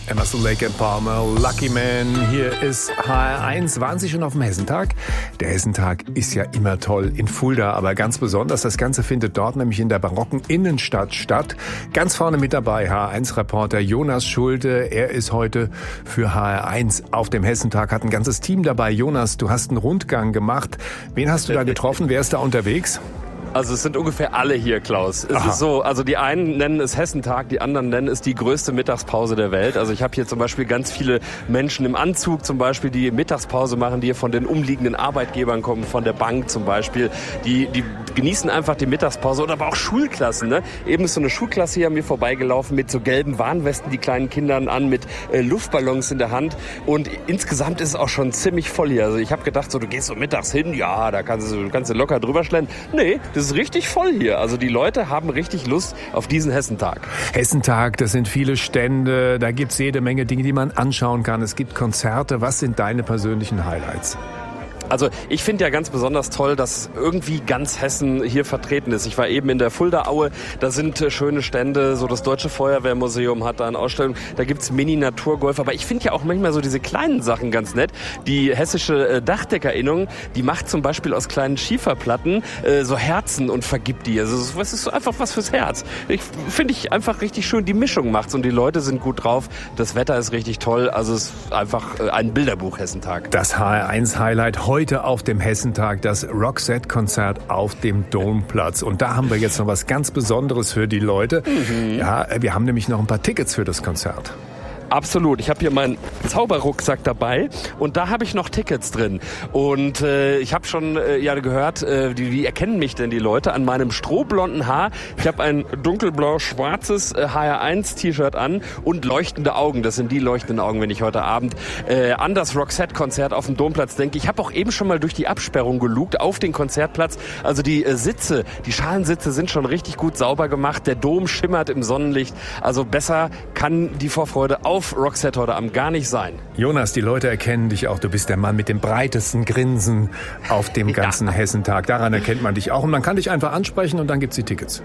Emerson, Lake and Palmer, Lucky Man. Hier ist HR1. Waren Sie schon auf dem Hessentag? Der Hessentag ist ja immer toll in Fulda, aber ganz besonders, das Ganze findet dort nämlich in der barocken Innenstadt statt. Ganz vorne mit dabei HR1-Reporter Jonas Schulte. Er ist heute für HR1 auf dem Hessentag, hat ein ganzes Team dabei. Jonas, du hast einen Rundgang gemacht. Wen hast du da getroffen? Wer ist da unterwegs? Also es sind ungefähr alle hier, Klaus. Es ist so, also die einen nennen es Hessentag, die anderen nennen es die größte Mittagspause der Welt. Also ich habe hier zum Beispiel ganz viele Menschen im Anzug zum Beispiel, die Mittagspause machen, die hier von den umliegenden Arbeitgebern kommen, von der Bank zum Beispiel. Die genießen einfach die Mittagspause oder aber auch Schulklassen. Ne? Eben ist so eine Schulklasse hier an mir vorbeigelaufen mit so gelben Warnwesten, die kleinen Kindern an, mit Luftballons in der Hand. Und insgesamt ist es auch schon ziemlich voll hier. Also ich habe gedacht, so du gehst so mittags hin, ja, da kannst du locker drüber schlendern. Nee, das ist richtig voll hier. Also die Leute haben richtig Lust auf diesen Hessentag. Hessentag, das sind viele Stände, da gibt's jede Menge Dinge, die man anschauen kann. Es gibt Konzerte. Was sind deine persönlichen Highlights? Also ich finde ja ganz besonders toll, dass irgendwie ganz Hessen hier vertreten ist. Ich war eben in der Fuldaaue, da sind schöne Stände, so das Deutsche Feuerwehrmuseum hat da eine Ausstellung, da gibt's Mini-Naturgolf, aber ich finde ja auch manchmal so diese kleinen Sachen ganz nett. Die hessische Dachdeckerinnung, die macht zum Beispiel aus kleinen Schieferplatten so Herzen und vergibt die. Also das ist so einfach was fürs Herz. Finde ich einfach richtig schön, die Mischung macht's und die Leute sind gut drauf, das Wetter ist richtig toll, also es ist einfach ein Bilderbuch Hessentag. Das HR1-Highlight heute auf dem Hessentag, das Roxette-Konzert auf dem Domplatz. Und da haben wir jetzt noch was ganz Besonderes für die Leute. Ja, wir haben nämlich noch ein paar Tickets für das Konzert. Absolut. Ich habe hier meinen Zauberrucksack dabei und da habe ich noch Tickets drin. Und ich habe schon gehört, wie erkennen mich denn die Leute an meinem strohblonden Haar? Ich habe ein dunkelblau-schwarzes HR1-T-Shirt an und leuchtende Augen. Das sind die leuchtenden Augen, wenn ich heute Abend an das Roxette-Konzert auf dem Domplatz denke. Ich habe auch eben schon mal durch die Absperrung gelugt auf den Konzertplatz. Also die Sitze, die Schalensitze sind schon richtig gut sauber gemacht. Der Dom schimmert im Sonnenlicht. Also besser kann die Vorfreude auf Roxette heute Abend gar nicht sein. Jonas, die Leute erkennen dich auch. Du bist der Mann mit dem breitesten Grinsen auf dem ganzen Hessentag. Daran erkennt man dich auch. Und man kann dich einfach ansprechen und dann gibt's die Tickets.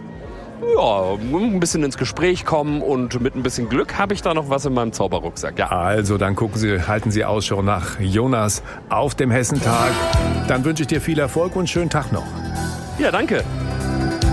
Ja, ein bisschen ins Gespräch kommen und mit ein bisschen Glück habe ich da noch was in meinem Zauberrucksack. Ja. Also, dann halten Sie Ausschau nach Jonas auf dem Hessentag. Dann wünsche ich dir viel Erfolg und schönen Tag noch. Ja, danke.